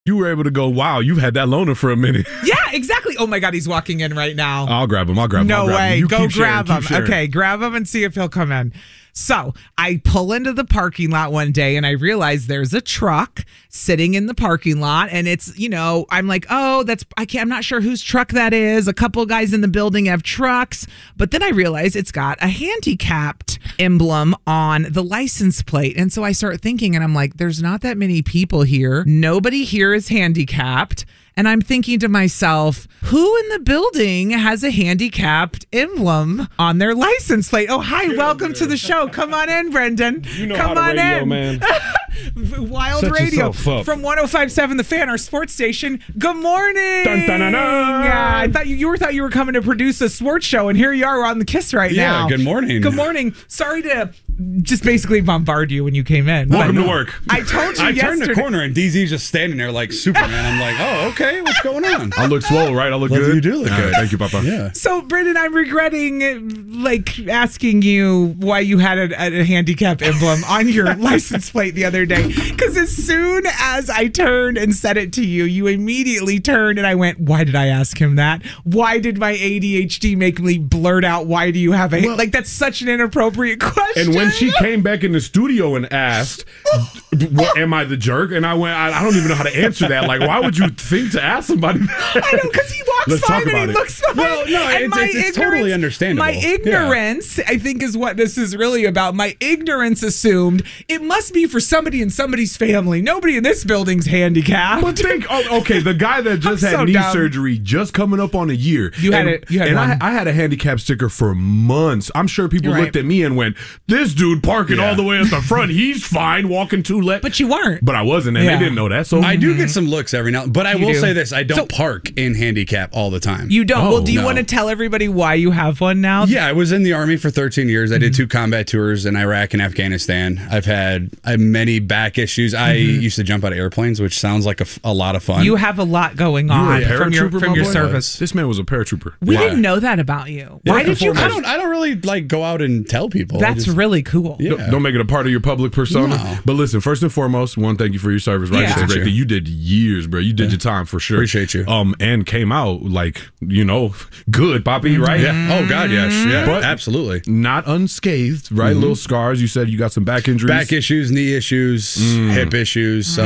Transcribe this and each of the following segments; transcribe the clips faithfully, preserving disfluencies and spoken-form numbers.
You were able to go, wow, you've had that loner for a minute. Yeah, exactly. Oh my God, he's walking in right now. I'll grab him. I'll grab him. No I'll grab way. him. You Go keep grab sharing, him. keep sharing. Okay, grab him and see if he'll come in. So I pull into the parking lot one day and I realize there's a truck sitting in the parking lot, and it's, you know, I'm like, oh, that's, I can't, I'm not sure whose truck that is. A couple guys in the building have trucks, but then I realize it's got a handicapped emblem on the license plate. And so I start thinking, and I'm like, there's not that many people here. Nobody here is handicapped. And I'm thinking to myself, who in the building has a handicapped emblem on their license plate? Oh, hi, Get welcome to the show. Come on in, Brendan. You know Come how to on radio, in. man. Wild Set Radio up. from one oh five point seven The Fan, our sports station. Good morning. Dun, dun, dun, dun. Yeah, I thought you, you were thought you were coming to produce a sports show, and here you are on the Kiss right yeah, now. Yeah, good morning. Good morning. Sorry to just basically bombard you when you came in. Welcome to work. I told you I yesterday. turned the corner and D Z's just standing there like Superman. I'm like, oh, okay, what's going on? I look swole, right? I look Well, good. you do look All good. right, thank you, Papa. Yeah. So, Brendan, I'm regretting, like, asking you why you had a, a handicap emblem on your license plate the other day. Because as soon as I turned and said it to you, you immediately turned and I went, why did I ask him that? Why did my A D H D make me blurt out, why do you have a... Well, like, that's such an inappropriate question. And when she came back in the studio and asked, what, am I the jerk? And I went, I, I don't even know how to answer that. Like, why would you think to ask somebody that? I know, because he walks Let's fine talk and about he it. looks fine. Well, no, And it's- my it's- it's ignorance- totally understandable. My Yeah. ignorance, I think, is what this is really about. My ignorance assumed it must be for somebody in somebody's family. Nobody in this building's handicapped. But think, oh, okay, the guy that just I'm had so knee dumb. surgery, just coming up on a year. You had and, it- you had and one. I, I had a handicap sticker for months. I'm sure people You're right. looked at me and went, "This dude parking Yeah. all the way at the front, he's fine walking two left." But you weren't. But I wasn't, and Yeah. they didn't know that. So I do get some looks every now, but I You will do. say this: I don't So- park in handicap all the time. You don't. Oh, well, do you no. want to tell everybody why you have one now? Yeah, I was in the Army for thirteen years. I did two combat tours in Iraq and Afghanistan. I've had I have many back issues. I used to jump out of airplanes, which sounds like a, f- a lot of fun. You have a lot going You were on a from your paratrooper, from my your boy? service. This man was a paratrooper. We Why? didn't know that about you. Yeah, Why did you I come? don't. I don't really like go out and tell people. I That's just- really cool. Yeah. Don't, don't make it a part of your public persona. No. But listen, first and foremost, one, thank you for your service. Right, Yeah. it's a great Appreciate thing. you. You did years, bro. You did your time for sure. Appreciate you. Um, and came out like you know, good, Poppy. Right? Yeah. Oh God, yes. Yeah. But- absolutely. Not unscathed, right? Little scars. You said you got some back injuries. Back issues, knee issues, Mm. hip issues. So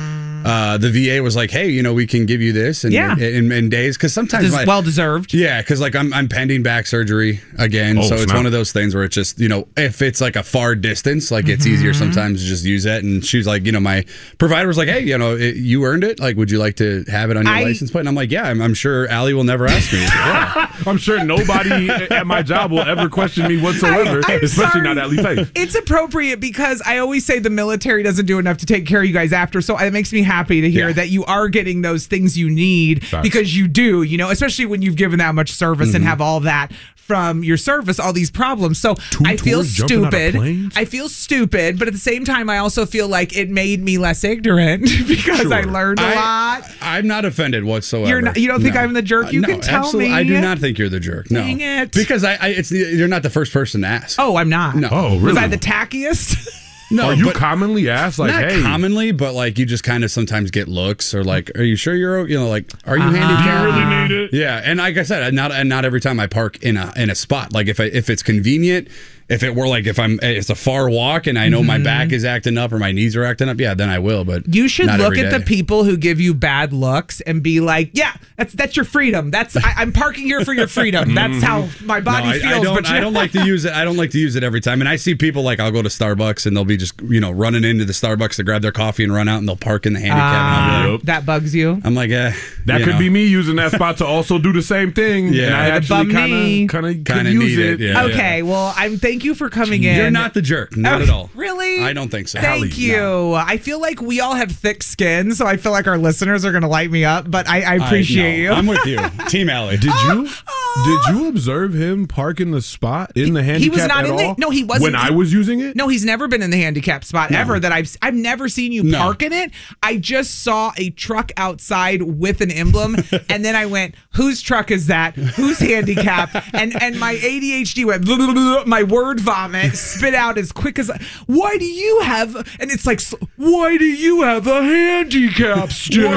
uh, the V A was like, "Hey, you know, we can give you this in Yeah. in, in days because sometimes Des- my, well deserved. yeah, because like I'm I'm pending back surgery again, Oh, so it's snap. one of those things where it's just you know if it's like a far distance, like it's easier sometimes to just use that." And she's like, you know, my provider was like, "Hey, you know, it, you earned it. Like, would you like to have it on your I- license plate?" And I'm like, "Yeah, I'm, I'm sure Allie will never ask me." Yeah. I'm sure nobody at my job will ever question me whatsoever, I- I'm especially sorry. not Allie Faith. It's appropriate because I always say the military doesn't do enough to take care of you guys after. So it makes me happy to hear Yeah. that you are getting those things you need Facts. because you do, you know, especially when you've given that much service and have all that from your service, all these problems. So Two I feel tours jumping out of stupid. planes? I feel stupid, but at the same time, I also feel like it made me less ignorant because I Sure. learned a I, lot. I'm not offended whatsoever. You're not- you don't think No. I'm the jerk? You Uh, can no, tell absolutely. me. I do not think you're the jerk. No, Dang it. because I, I it's you're not the first person to ask. Oh, I'm not. No. Oh, Was really? I the tackiest? no, Are you but commonly asked like, not "Hey, commonly, but like you just kind of sometimes get looks or like, are you sure you're o-" you know like, are you Uh-huh. do you handicapped? really need it?" Yeah, and like I said, I- not and not every time I park in a in a spot. Like if I, if it's convenient, if it were like if I'm it's a far walk and I know my back is acting up or my knees are acting up, yeah, then I will. But You should not look every at the day. people who give you bad looks and be like, "Yeah, that's that's your freedom. That's I, I'm parking here for your freedom. That's how my No, body I, feels." I don't. but I you- don't like to use it. I don't like to use it every time. And I see people like I'll go to Starbucks and they'll be just you know running into the Starbucks to grab their coffee and run out and they'll park in the handicap. and I'll be like, Yep. that bugs you. I'm like, eh, That you could know. be me using that spot to also do the same thing. Yeah. and I It'd actually bum me. kind of kind of Kinda use need it. it, yeah. Okay, well, I'm. Thank you for coming in. You're not the jerk, not Oh, at all. Really? I don't think so. Thank Allie, you. I feel like we all have thick skin, so I feel like our listeners are going to light me up. But I, I appreciate I, you. no, I'm with you, Team Allie. Did you did you observe him parking the spot in the handicap he was not at in the- all? no, he wasn't. When I was using it? No, he's never been in the handicap spot ever that I've I've never seen you No. park in it. I just saw a truck outside with an emblem and then I went, "Whose truck is that? Who's handicapped?" And and my A D H D went blah, blah, blah, blah, my word vomit spit out as quick as why do you have and it's like why do you have a handicap sticker?